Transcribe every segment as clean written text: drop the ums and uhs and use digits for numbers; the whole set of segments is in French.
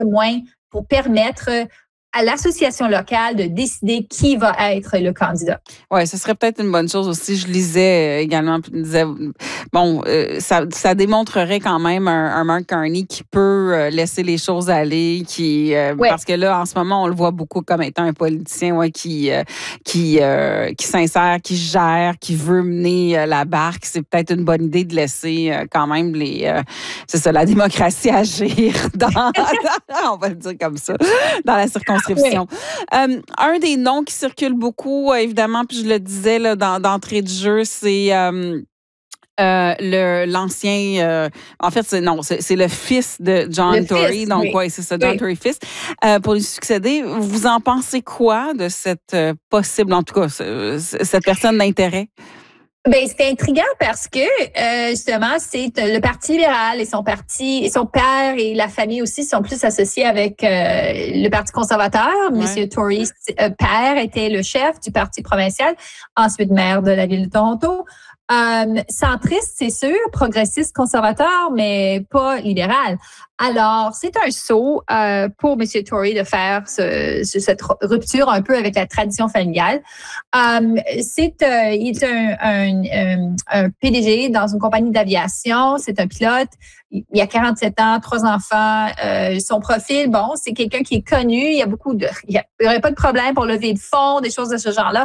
moins pour permettre à l'association locale de décider qui va être le candidat. Oui, ce serait peut-être une bonne chose aussi. Je lisais également, je disais, bon, ça démontrerait quand même un Mark Carney qui peut laisser les choses aller, parce que là, en ce moment, on le voit beaucoup comme étant un politicien qui s'insère, qui gère, qui veut mener la barque. C'est peut-être une bonne idée de laisser quand même la démocratie agir on va le dire comme ça, dans la circonscription. Oui. Un des noms qui circule beaucoup, évidemment, puis je le disais là, d'entrée de jeu, c'est l'ancien... en fait, c'est le fils de John Tory. Donc, oui, c'est ça, John Tory fils. Pour lui succéder, vous en pensez quoi de cette possible, en tout cas, cette personne d'intérêt? Ben, c'est intriguant parce que justement, c'est le Parti libéral et son père et la famille aussi sont plus associés avec le Parti conservateur. Ouais. Monsieur Tory, père, était le chef du Parti provincial, ensuite maire de la ville de Toronto. Centriste, c'est sûr, progressiste, conservateur, mais pas libéral. Alors, c'est un saut pour M. Tory de faire cette rupture un peu avec la tradition familiale. Il est un PDG dans une compagnie d'aviation, c'est un pilote. Il a 47 ans, 3 enfants. Son profil, bon, c'est quelqu'un qui est connu. Il y aurait pas de problème pour lever de fonds, des choses de ce genre-là.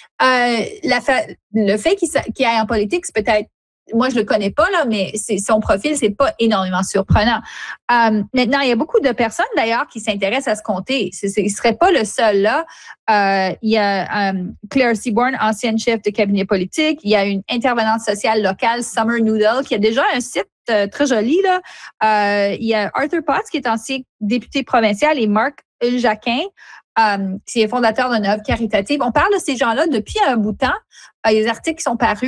Le fait qu'il aille en politique, c'est peut-être, moi je le connais pas là, mais son profil, c'est pas énormément surprenant. Maintenant, il y a beaucoup de personnes d'ailleurs qui s'intéressent à ce comté. Il serait pas le seul là. Il y a Claire Seaborn, ancienne chef de cabinet politique. Il y a une intervenante sociale locale, Summer Noodle, qui a déjà un site très joli là. Il y a Arthur Potts, qui est ancien député provincial, et Marc Jacquin, qui est fondateur d'une œuvre caritative. On parle de ces gens-là depuis un bout de temps. Il y a des articles qui sont parus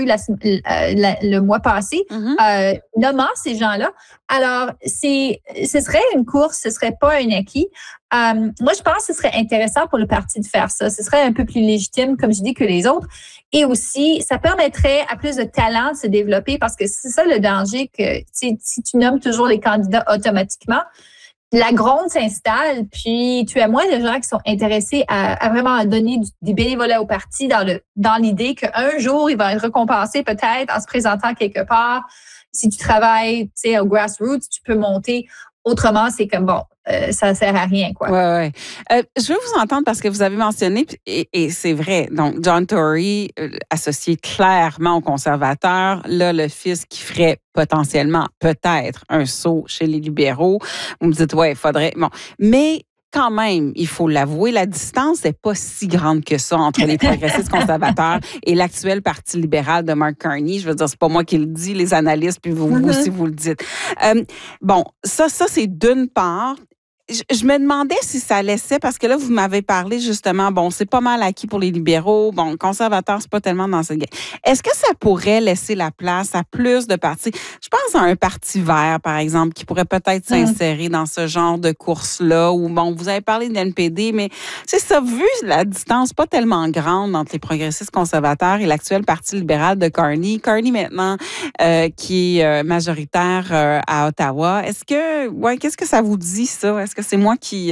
le mois passé, nommant ces gens-là. Alors, ce serait une course, ce serait pas un acquis. Moi, je pense que ce serait intéressant pour le parti de faire ça. Ce serait un peu plus légitime, comme je dis, que les autres. Et aussi, ça permettrait à plus de talents de se développer, parce que c'est ça le danger, que si tu nommes toujours les candidats automatiquement, la gronde s'installe, puis tu as moins de gens qui sont intéressés à vraiment donner des bénévolats au parti dans l'idée qu'un jour, il va être récompensé peut-être en se présentant quelque part. Si tu travailles, au grassroots, tu peux monter. Autrement, c'est comme, bon, ça ne sert à rien, quoi. Oui. Je veux vous entendre parce que vous avez mentionné, et c'est vrai, donc John Tory, associé clairement aux conservateurs, là, le fils qui ferait potentiellement, peut-être, un saut chez les libéraux. Vous me dites, ouais, il faudrait... Bon, mais... Quand même, il faut l'avouer, la distance n'est pas si grande que ça entre les progressistes conservateurs et l'actuel Parti libéral de Mark Carney. Je veux dire, c'est pas moi qui le dis, les analystes, puis vous aussi, vous le dites. Bon, ça c'est d'une part. Je me demandais si ça laissait, parce que là, vous m'avez parlé justement, bon, c'est pas mal acquis pour les libéraux, bon, conservateurs, c'est pas tellement dans cette game. Est-ce que ça pourrait laisser la place à plus de partis? Je pense à un parti vert, par exemple, qui pourrait peut-être s'insérer dans ce genre de course-là, où, bon, vous avez parlé de l'NPD, mais c'est ça, vu la distance pas tellement grande entre les progressistes conservateurs et l'actuel Parti libéral de Carney. Carney, maintenant, qui est majoritaire à Ottawa. Qu'est-ce que ça vous dit, ça? Est-ce que c'est moi qui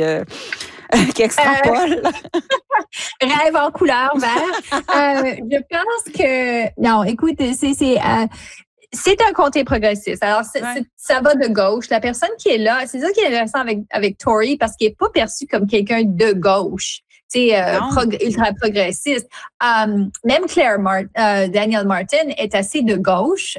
extrapole? Rêve en couleur vert. Je pense que... Non, écoute, c'est un comté progressiste. Alors, ça va de gauche. La personne qui est là, c'est ça qui est intéressant avec Tory, parce qu'il n'est pas perçu comme quelqu'un de gauche. Ultra progressiste. Même Danielle Martin est assez de gauche.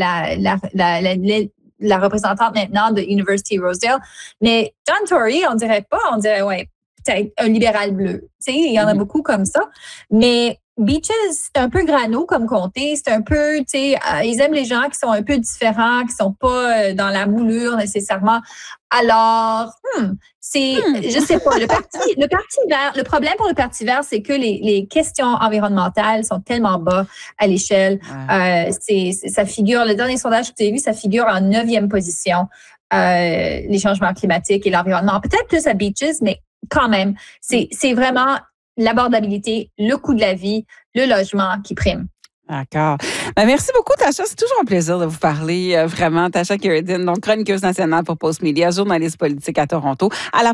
La représentante maintenant de University Rosedale. Mais John Tory, on dirait, ouais, peut-être un libéral bleu. Il y en a beaucoup comme ça. Mais Beaches, c'est un peu grano comme comté. C'est un peu, ils aiment les gens qui sont un peu différents, qui sont pas dans la moulure nécessairement. Alors, je sais pas. Le parti vert, le problème pour le Parti vert, c'est que les questions environnementales sont tellement bas à l'échelle. Ça figure, le dernier sondage que tu as vu, ça figure en 9e position, les changements climatiques et l'environnement. Peut-être plus à Beaches, mais quand même, c'est vraiment l'abordabilité, le coût de la vie, le logement qui prime. D'accord. Ben, merci beaucoup, Tasha. C'est toujours un plaisir de vous parler, vraiment. Tasha Kheireddine, donc chroniqueuse nationale pour Postmedia, journaliste politique à Toronto. À la